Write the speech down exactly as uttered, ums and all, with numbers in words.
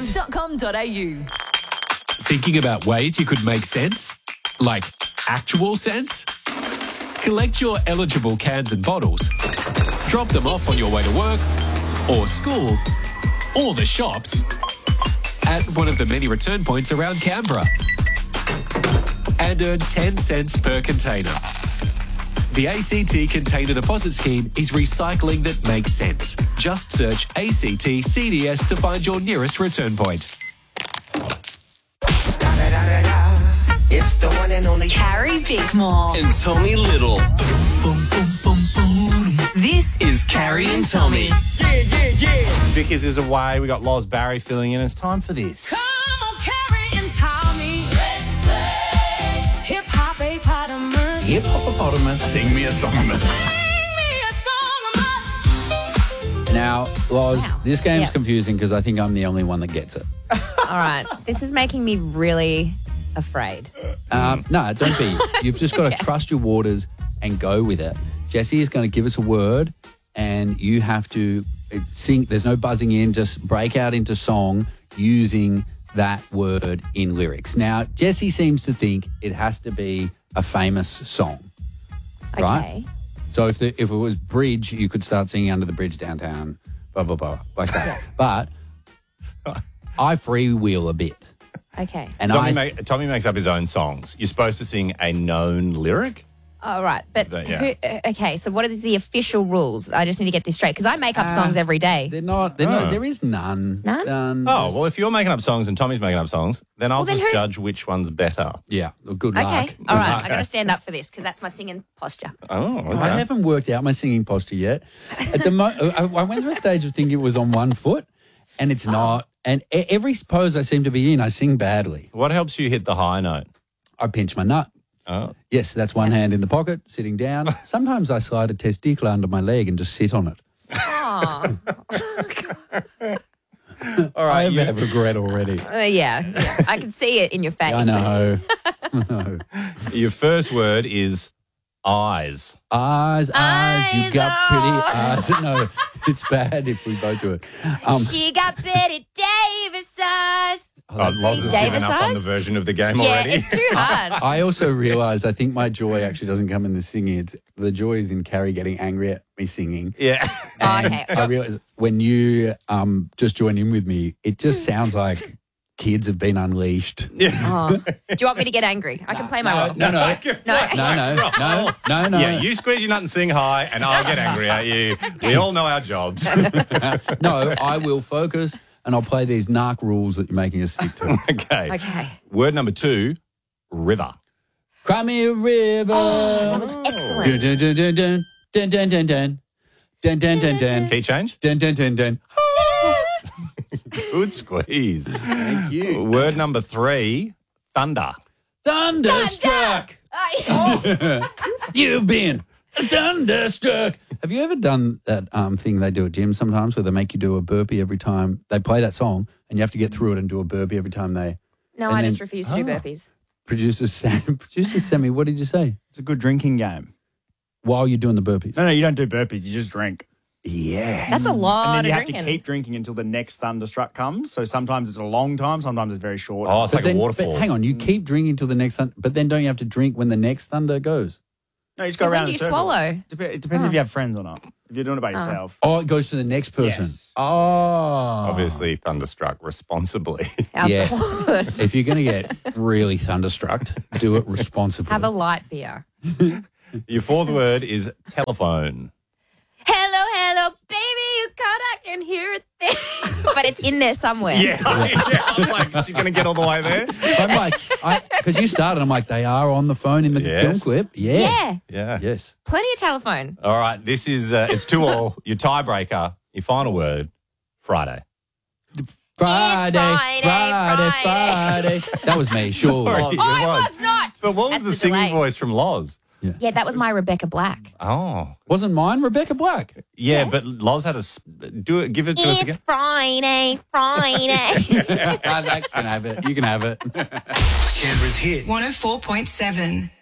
dot com dot a u. Thinking about ways you could make sense? Like actual sense? Collect your eligible cans and bottles. Drop them off on your way to work or school or the shops at one of the many return points around Canberra and earn ten cents per container. The A C T Container Deposit Scheme is recycling that makes sense. Just search A C T C D S to find your nearest return point. It's the one and only Carrie Bickmore. And Tommy Little. This Is Carrie and Tommy. Yeah, yeah, yeah. Vickers is away. We got Loz Barry filling in. It's time for this. Come on, Carrie and Tommy. Let's play hip-hop hippopotamus. Hippopotamus. Sing me a song. Sing me a song of us. Now, Loz, Wow. this game's Yep. confusing because I think I'm the only one that gets it. All right. This is making me really afraid. Um, no, don't be. You've just got to trust your waters and go with it. Jessie is going to give us a word and you have to sing. There's no buzzing in. Just break out into song using that word in lyrics. Now, Jessie seems to think it has to be a famous song, right? Okay. So if the, if it was Bridge, you could start singing Under the Bridge Downtown, blah, blah, blah, like that. But I freewheel a bit. Okay. And Tommy, I, make, Tommy makes up his own songs. You're supposed to sing a known lyric. All right. But, But, yeah. who, uh, okay, so what is the official rules? I just need to get this straight because I make up Uh, songs every day. they're not, they're Oh. not, there is none. None? Um, Oh, well, if you're making up songs and Tommy's making up songs, then I'll Well, then just who- judge which one's better. Yeah, well, good luck. Okay. Good All right. luck. I got to stand up for this because that's my singing posture. Oh, okay. I haven't worked out my singing posture yet. At the mo- I, I went through a stage of thinking it was on one foot, and it's not. And e- every pose I seem to be in, I sing badly. What helps you hit the high note? I pinch my nut. Oh. Yes, that's one hand in the pocket, sitting down. Sometimes I slide a testicle under my leg and just sit on it. Oh. All I right. have, You, have regret already. Uh, yeah, yeah. I can see it in your face. I know. No. your first word is eyes. Eyes, eyes, you Eyes, got pretty oh. eyes. No, it's bad if we both do it. Um, She got Betty Davis eyes. Oh, Loz has Davis given up on eyes? the version of the game Yeah, already. it's too hard. I also realised I think my joy actually doesn't come in the singing. It's the joy is in Carrie getting angry at me singing. yeah. Oh, okay. I realised when you um, just join in with me, it just sounds like kids have been unleashed. Oh. Do you want me to get angry? I can play my role. No, no, No. no, no, no, no, no. Yeah, you squeeze your nut and sing high, and I'll get angry at you. We all know our jobs. No, I will focus and I'll play these narc rules that you're making us stick to. Okay. Okay. Word number two, river. Cry me a river. Oh, that was Dun, excellent. dun, dun, dun, dun, dun, dun, dun, dun. Dun, dun, dun, dun. Key change? Dun, dun, dun, dun. Good squeeze. Thank you. Word number three, thunder. Thunderstruck. You've been thunderstruck. Have you ever done that um, thing they do at gym sometimes where they make you do a burpee every time they play that song and you have to get through it and do a burpee every time they... No, And I then- just refuse to do Oh. burpees. Producer Sam, producer Sammy, what did you say? It's a good drinking game. While you're doing the burpees? No, no, you don't do burpees. You just drink. Yeah. That's a lot and then of you have drinking. to keep drinking until the next thunderstruck comes. So sometimes it's a long time, sometimes it's very short. Oh, it's But like then- a waterfall. But hang on, you keep drinking till the next thunder, but then don't you have to drink when the next thunder goes? No, you just go But when around do in you circles. swallow? Dep- It depends if you have friends or not. If you're doing it by yourself. Oh, it goes to the next person. Yes. Oh. Obviously, thunderstruck responsibly. Of Yeah. course. If you're going to get really thunderstruck, do it responsibly. Have a light beer. Your fourth word is telephone. Hello, hello, baby, you called, I can hear it there. But it's in there somewhere. Yeah, yeah. I was like, is he going to get all the way there? I'm like, because you started, I'm like, they are on the phone in the Yes. film clip. Yeah. Yeah. Yeah. Yes. Plenty of telephone. All right, this is, uh, it's two all. Your tiebreaker, your final word, Friday. Friday, Friday, Friday, Friday. Friday. That was me, sure. Sorry. Oh, It it was. was not. But what was That's the, the singing delay. voice from Loz? Yeah, that was my Rebecca Black. Oh. Wasn't mine Rebecca Black? Yeah, but Loz had a, s- do it, give it to us It's again. Friday, Friday. I can have it. You can have it. Canberra's hit. one oh four point seven.